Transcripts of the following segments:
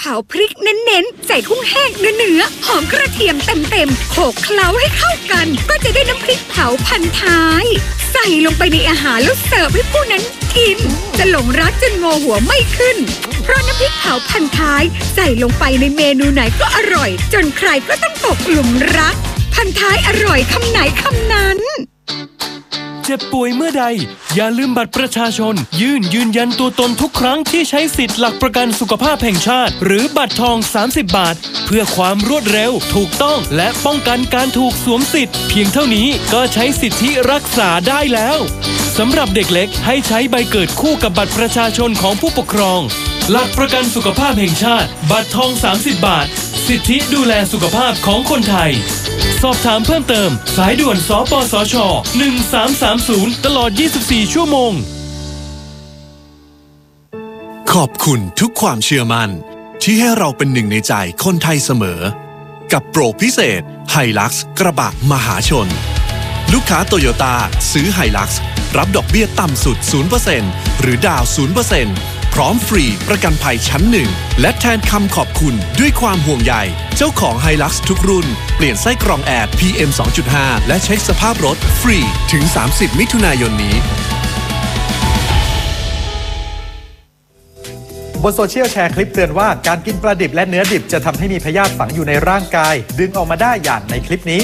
ผาพริกเน้นๆใส่กุ้งแห้งเนื้อหอมกระเทียมเต็มๆโขลกเคล้าให้เข้ากันก็จะได้น้ำพริกเผาพันท้ายใส่ลงไปในอาหารแล้วเสิร์ฟให้ผู้นั้นกินจะหลงรักจนงอหัวไม่ขึ้นเพราะน้ำพริกเผาพันท้ายใส่ลงไปในเมนูไหนก็อร่อยจนใครก็ต้องตกหลุมรักพันท้ายอร่อยคำไหนคำนั้นเจ็บป่วยเมื่อใดอย่าลืมบัตรประชาชนยืนยันตัวตนทุกครั้งที่ใช้สิทธิ์หลักประกันสุขภาพแห่งชาติหรือบัตรทอง30 บาทเพื่อความรวดเร็วถูกต้องและป้องกันการถูกสวมสิทธิ์เพียงเท่านี้ก็ใช้สิทธิรักษาได้แล้วสำหรับเด็กเล็กให้ใช้ใบเกิดคู่กับบัตรประชาชนของผู้ปกครองหลักประกันสุขภาพแห่งชาติบัตรทอง30 บาทสิทธิดูแลสุขภาพของคนไทยสอบถามเพิ่มเติมสายด่วนสปสช1330ตลอด24ชั่วโมงขอบคุณทุกความเชื่อมั่นที่ให้เราเป็นหนึ่งในใจคนไทยเสมอกับโปรพิเศษ Hilux กระบะมหาชนลูกค้าโตโยต้าซื้อ Hilux รับดอกเบี้ยต่ำสุด 0% หรือดาว 0%พร้อมฟรีประกันภัยชั้นหนึ่งและแทนคำขอบคุณด้วยความห่วงใยเจ้าของ Hilux ทุกรุ่นเปลี่ยนไส้กรองแอร์ PM 2.5 และเช็คสภาพรถฟรีถึง30 มิถุนายนนี้บนโซเชียลแชร์คลิปเตือนว่าการกินปลาดิบและเนื้อดิบจะทำให้มีพยาธิฝังอยู่ในร่างกายดึงออกมาได้อย่างในคลิปนี้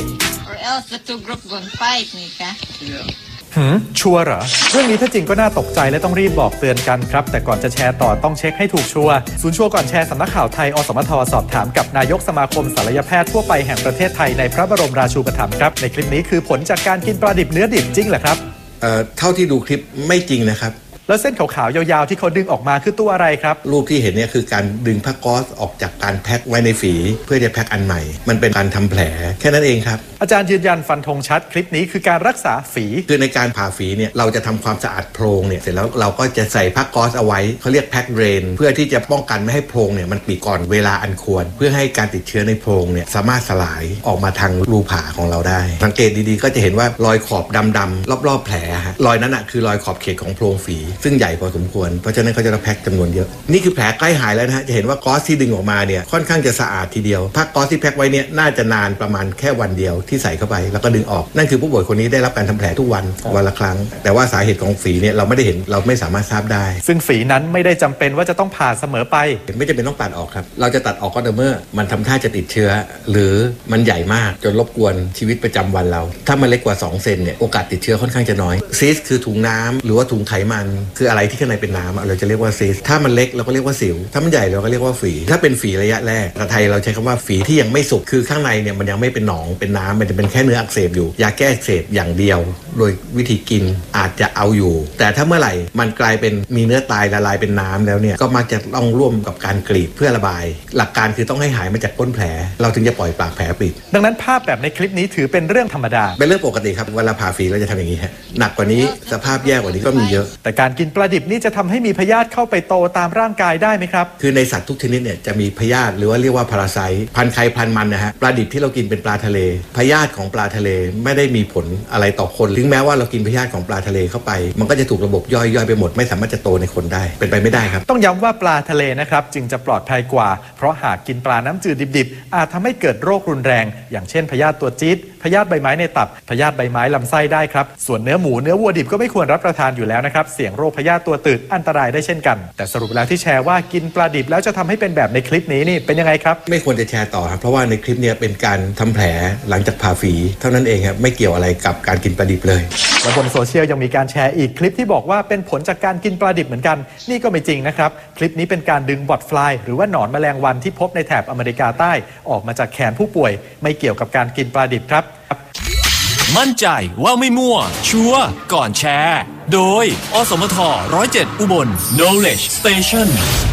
ชัวร์เหรอเรื่องนี้ถ้าจริงก็น่าตกใจและต้องรีบบอกเตือนกันครับแต่ก่อนจะแชร์ต่อต้องเช็คให้ถูกชัวร์ศูนย์ชัวร์ก่อนแชร์สำนักข่าวไทยอสมทสอบถามกับนายกสมาคมศัลยแพทย์ทั่วไปแห่งประเทศไทยในพระบรมราชูปถัมภ์ครับในคลิปนี้คือผลจากการกินปลาดิบเนื้อดิบจริงเหรอครับเท่าที่ดูคลิปไม่จริงนะครับแล้วเส้นขาวๆยาวๆที่เขาดึงออกมาคือตัวอะไรครับรูปที่เห็นเนี่ยคือการดึงผ้าก๊อซออกจากการแพ็คไว้ในฝีเพื่อจะแพ็คอันใหม่มันเป็นการทำแผลแค่นั้นเองครับอาจารย์ยืนยันฟันธงชัดคลิปนี้คือการรักษาฝีคือในการผ่าฝีเนี่ยเราจะทำความสะอาดโพรงเนี่ยเสร็จแล้วเราก็จะใส่ผ้าก๊อซเอาไว้เขาเรียกแพ็คเดรนเพื่อที่จะป้องกันไม่ให้โพรงเนี่ยมันปิดก่อนเวลาอันควรเพื่อให้การติดเชื้อในโพรงเนี่ยสามารถสลายออกมาทางรูผ่าของเราได้สังเกตดีๆก็จะเห็นว่ารอยขอบดำๆรอบๆแผลรอยนั้นคือรอยขอบเขตของโพรงฝีซึ่งใหญ่พอสมควรเพราะฉะนั้นเขาจะแพ็คจำนวนเยอะนี่คือแผลใกล้หายแล้วนะฮะจะเห็นว่าก๊อซที่ดึงออกมาเนี่ยค่อนข้างจะสะอาดทีเดียวผ้าก๊อซที่แพ็คไว้เนี่ยน่าจะนานประมาณแค่วันเดียวที่ใส่เข้าไปแล้วก็ดึงออกนั่นคือผู้ป่วยคนนี้ได้รับการทำแผลทุกวันละครั้งแต่ว่าสาเหตุของฝีเนี่ยเราไม่ได้เห็นเราไม่สามารถทราบได้ซึ่งฝีนั้นไม่ได้จำเป็นว่าจะต้องผ่าเสมอไปไม่จำเป็นต้องตัดออกครับเราจะตัดออกก็ต่อเมื่อมันทำท่าจะติดเชื้อหรือมันใหญ่มากจนรบกวนชีวิตประจำวันเราถ้ามันเล็กกว่า2 เซนเนี่ยโอกาสติดเชื้อค่อนข้างจะน้อยซีสคือถุงน้ำหรือว่าถุงไขมันคืออะไรที่ข้างในเป็นน้ำเราจะเรียกว่าซีสถ้ามันเล็กเราก็เรียกว่าสิวถ้ามันใหญ่เราก็เรียกว่าฝีถ้าเป็นฝีระยะแรกภาษาไทยเราใช้คำว่าฝีที่ยังไม่สุกคือข้างในเนี่ยมันยังไม่เป็นหนองเป็นน้ำมันจะเป็นแค่เนื้ออักเสบอยู่ยาแก้อักเสบอย่างเดียวโดยวิธีกินอาจจะเอาอยู่แต่ถ้าเมื่อไหร่มันกลายเป็นมีเนื้อตายละลายเป็นน้ำแล้วเนี่ยก็มักจะต้องร่วมกับการกรีดเพื่อระบายหลักการคือต้องให้หายมาจากก้นแผลเราถึงจะปล่อยปากแผลปิดดังนั้นภาพแบบในคลิปนี้ถือเป็นเรื่องธรรมดาเป็นเรื่องปกติครับเวลาผ่าฝีเราจะทำอย่างนี้ฮะหนักกว่านี้สภาพแย่กว่านี้ก็มีเยอะแต่การกินปลาดิบนี่จะทำให้มีพยาธิเข้าไปโตตามร่างกายได้ไหมครับคือในสัตว์ทุกชนิดเนี่ยจะมีพยาธิหรือว่าเรียกว่าพาราไซต์พันไข่พันมันนะฮะปลาดิบที่เรากินเป็นปลาทะเลพยาธิของปลาทะเลไม่ได้มีผลอะไรต่อคนถึงแม้ว่าเรากินพยาธิของปลาทะเลเข้าไปมันก็จะถูกระบบย่อยไปหมดไม่สามารถจะโตในคนได้เป็นไปไม่ได้ครับต้องย้ำว่าปลาทะเลนะครับจึงจะปลอดภัยกว่าเพราะหากกินปลาน้ำจืดดิบๆอาจทำให้เกิดโรครุนแรงอย่างเช่นพยาธิตัวจี๊ดพยาธิใบไม้ในตับพยาธิใบไม้ลำไส้ได้ครับส่วนเนื้อหมูเนื้อวัวดิบก็ไม่ควรรับประทานอยู่แล้วนะครับเสี่ยงโรคพยาธิตัวตืดอันตรายได้เช่นกันแต่สรุปแล้วที่แชร์ว่ากินปลาดิบแล้วจะทำให้เป็นแบบในคลิปนี้นี่เป็นยังไงครับไม่ควรจะแชร์ต่อครับเพราะว่าในคลิปนี้เป็นการทำแผลหลังจากผ่าฝีเท่านั้นเองครับไม่เกี่ยวอะไรกับการกินปลาดิบเลยและบนโซเชียลยังมีการแชร์อีกคลิปที่บอกว่าเป็นผลจากการกินปลาดิบเหมือนกันนี่ก็ไม่จริงนะครับคลิปนี้เป็นการดึงบอทฟลายหรือว่าหนอนแมลงวันที่พบในแถบอเมริกาใต้ออกมาจากแขนผู้ป่วยไม่เกี่ยวกับการกินปลาดิบครับมั่นใจว่าไม่มั่วชัวร์ก่อนแชร์โดยอสมท107อุบล Knowledge Station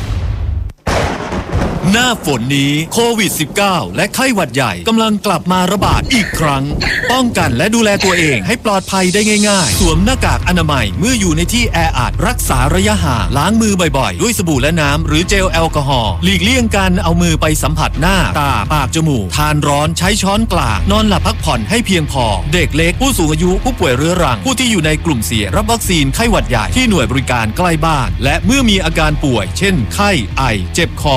หน้าฝนนี้โควิด -19 และไข้หวัดใหญ่กำลังกลับมาระบาดอีกครั้งป้องกันและดูแลตัวเองให้ปลอดภัยได้ง่ายๆสวมหน้ากากอนามัยเมื่ออยู่ในที่แออัดรักษาระยะห่างล้างมือบ่อยๆด้วยสบู่และน้ำหรือเจลแอลกอฮอล์หลีกเลี่ยงการเอามือไปสัมผัสหน้าตาปากจมูกทานร้อนใช้ช้อนกลางนอนหลับพักผ่อนให้เพียงพอเด็กเล็กผู้สูงอายุผู้ป่วยเรื้อรังผู้ที่อยู่ในกลุ่มเสี่ยงรับวัคซีนไข้หวัดใหญ่ที่หน่วยบริการใกล้บ้านและเมื่อมีอาการป่วยเช่นไข้ไอเจ็บคอ